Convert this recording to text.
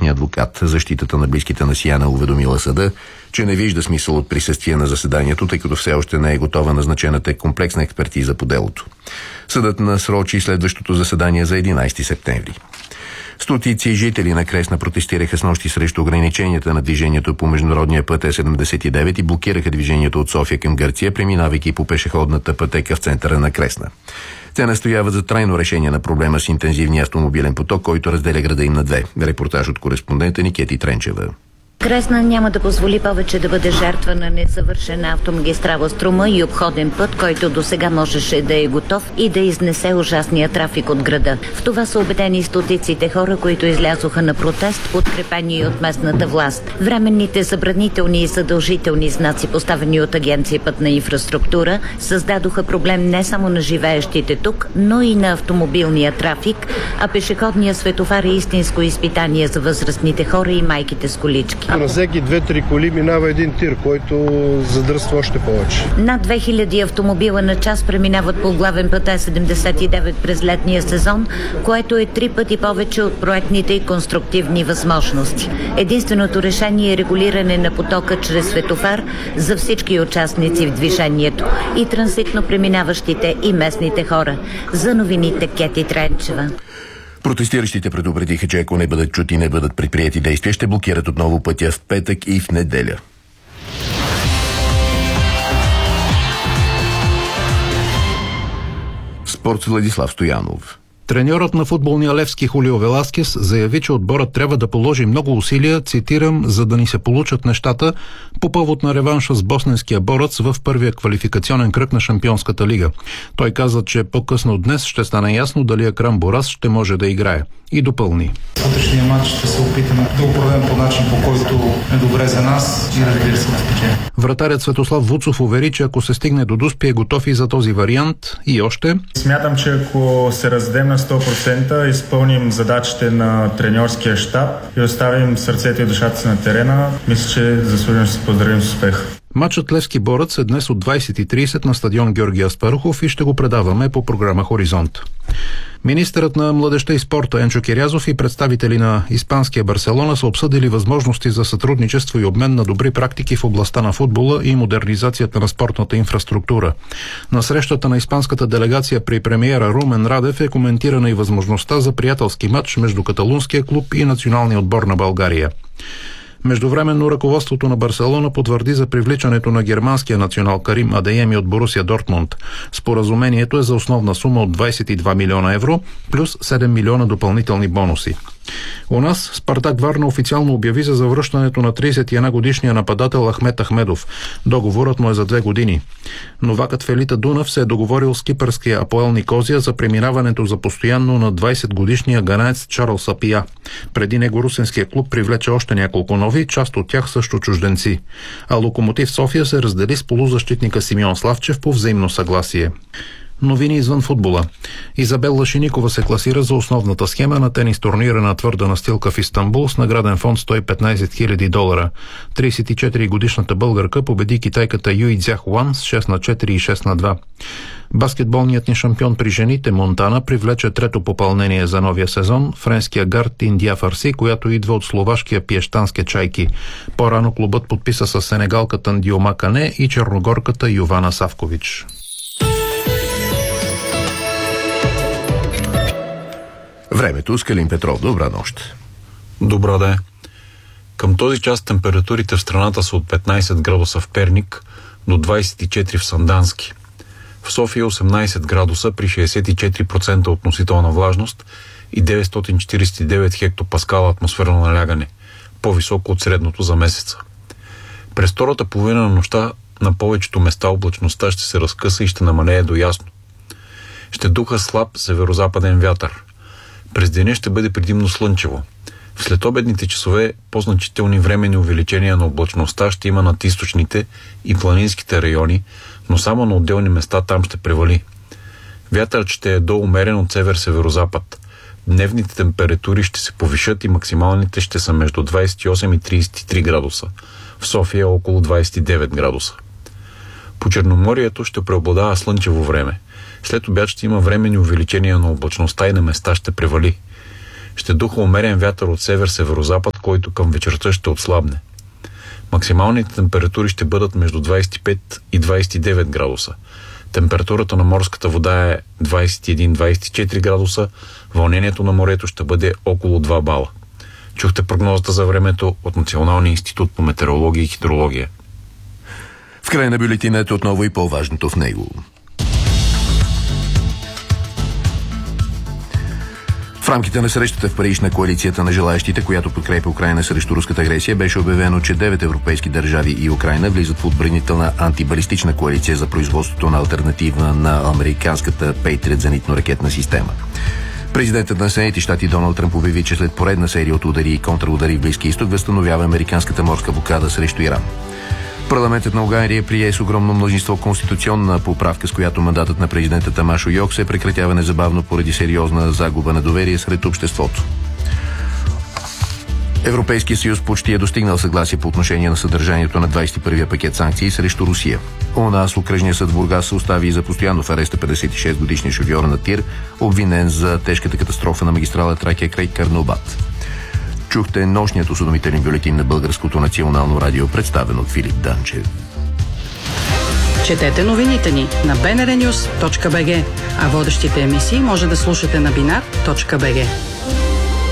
техния адвокат. Защитата на близките на Сияна уведомила съда, че не вижда смисъл от присъствие на заседанието, тъй като все още не е готова назначената комплексна експертиза по делото. Съдът насрочи следващото заседание за 11 септември. Стотици жители на Кресна протестираха снощи срещу ограниченията на движението по международния път Е79 и блокираха движението от София към Гърция, преминавайки по пешеходната пътека в центъра на Кресна. Те настояват за трайно решение на проблема с интензивния автомобилен поток, който разделя града им на две. Репортаж от кореспондента ни Кети Тренчева. Кресна няма да позволи повече да бъде жертва на несъвършена автомагистрала Струма и обходен път, който досега можеше да е готов и да изнесе ужасния трафик от града. В това са убедени стотиците хора, които излязоха на протест, подкрепени от местната власт. Временните забранителни и задължителни знаци, поставени от Агенция Пътна инфраструктура, създадоха проблем не само на живеещите тук, но и на автомобилния трафик, а пешеходният светофар е истинско изпитание за възрастните хора и майките с колички. На всеки 2-3 коли минава един тир, който задръства още повече. Над 2000 автомобила на час преминават по главен път Е79 през летния сезон, което е 3 пъти повече от проектните и конструктивни възможности. Единственото решение е регулиране на потока чрез светофар за всички участници в движението, и транзитно преминаващите и местните хора. За новините Кети Тренчева. Протестиращите предупредиха, че ако не бъдат чути и не бъдат предприети действия, ще блокират отново пътя в петък и в неделя. Спорт с Владислав Стоянов. Треньорът на футболния Левски Хулио Веласкес заяви, че отборът трябва да положи много усилия, цитирам, за да ни се получат нещата по повод на реванша с босненския борец в първия квалификационен кръг на Шампионската лига. Той каза, че по-късно днес ще стане ясно дали Акрам Борас ще може да играе. И допълни. Утрешния матч ще се опитаме да го проведем по начин, по който е добре за нас и разбира се да спечелим. Вратарят Светослав Вуцов увери, че ако се стигне до Дуспи, е готов и за този вариант. И още. Смятам, че ако се раздадем на 100%, изпълним задачите на треньорския щаб и оставим сърцето и душата си на терена, мисля, че заслужено ще се поздравим с успех. Матчът Левски борец е днес от 20:30 на стадион Георги Аспарухов и ще го предаваме по програма Хоризонт. Министърът на младежта и спорта Енчо Кирязов и представители на испанския Барселона са обсъдили възможности за сътрудничество и обмен на добри практики в областта на футбола и модернизацията на спортната инфраструктура. На срещата на испанската делегация при премиера Румен Радев е коментирана и възможността за приятелски матч между каталунския клуб и националния отбор на България. Междувременно ръководството на Барселона потвърди за привличането на германския национал Карим Адееми от Борусия Дортмунд. Споразумението е за основна сума от 22 милиона евро плюс 7 милиона допълнителни бонуси. У нас Спартак Варна официално обяви за завръщането на 31-годишния нападател Ахмет Ахмедов. Договорът му е за 2 години. Новакът в елита Дунав се е договорил с кипърския Апоел Никозия за преминаването за постоянно на 20-годишния ганаец Чарлз Апия. Преди него русенския клуб привлече още няколко нови, част от тях също чужденци. А Локомотив София се раздели с полузащитника Симеон Славчев по взаимно съгласие. Новини извън футбола. Изабел Лашиникова се класира за основната схема на тенис турнира на твърда настилка в Истанбул с награден фонд $115 000. 34-годишната българка победи китайката Юй Цзях Уан с 6-4 и 6-2. Баскетболният ни шампион при жените Монтана привлече трето попълнение за новия сезон, френския гард Индия Фарси, която идва от словашкия Пиещански Чайки. По-рано клубът подписа с сенегалката Ндиома Кане и черногорката Йована Савкович. Времето с Калин Петров. Добра нощ. Добра да е. Към този час температурите в страната са от 15 градуса в Перник до 24 в Сандански. В София 18 градуса при 64% относителна влажност и 949 хектопаскала атмосферно налягане, по-високо от средното за месеца. През втората половина на нощта на повечето места облачността ще се разкъса и ще намалее до ясно. Ще духа слаб северозападен вятър. През деня ще бъде предимно слънчево. В следобедните часове по-значителни временни увеличения на облачността ще има над източните и планинските райони, но само на отделни места там ще превали. Вятърът ще е доумерен от север-северозапад. Дневните температури ще се повишат и максималните ще са между 28 и 33 градуса. В София около 29 градуса. По Черноморието ще преобладава слънчево време. След обяд ще има временни увеличения на облачността и на места ще превали. Ще духа умерен вятър от север-северозапад, който към вечерта ще отслабне. Максималните температури ще бъдат между 25 и 29 градуса. Температурата на морската вода е 21-24 градуса, вълнението на морето ще бъде около 2 бала. Чухте прогнозата за времето от Националния институт по метеорология и хидрология. В края на бюлетинът отново и по-важното в него. В рамките на срещата в Париж на коалицията на желаящите, която подкрепя Украйна срещу руската агресия, беше обявено, че 9 европейски държави и Украйна влизат в отбранителна антибалистична коалиция за производството на алтернатива на американската Patriot зенитно-ракетна система. Президентът на Съединените щати Доналд Тръмп обяви, че след поредна серия от удари и контраудари в Близкия изток възстановява американската морска блокада срещу Иран. Парламентът на Унгария прие с огромно мнозинство конституционна поправка, с която мандатът на президента Тамашо Йок се прекратява незабавно поради сериозна загуба на доверие сред обществото. Европейския съюз почти е достигнал съгласие по отношение на съдържанието на 21-я пакет санкции срещу Русия. У нас окръжния съд в Бургас остави за постоянно в ареста 56-годишния шофьор на тир, обвинен за тежката катастрофа на магистрала Тракия край Карнобат. Чухте нощният осведомителен бюлетин на Българското национално радио, представен от Филип Данчев. Четете новините ни на bnrnews.bg, а водещите емисии може да слушате на binar.bg.